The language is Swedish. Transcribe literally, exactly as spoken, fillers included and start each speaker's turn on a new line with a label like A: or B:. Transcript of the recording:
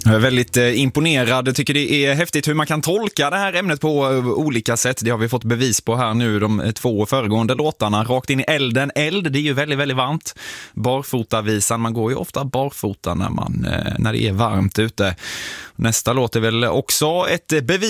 A: Jag är väldigt eh, imponerad. Jag tycker det är häftigt hur man kan tolka det här ämnet på eh, olika sätt. Det har vi fått bevis på här nu, de eh, två föregående låtarna. Rakt in i elden. Eld, det är ju väldigt, väldigt varmt. Barfotavisan, man går ju ofta barfota när, man, eh, när det är varmt ute. Nästa låt är väl också ett bevis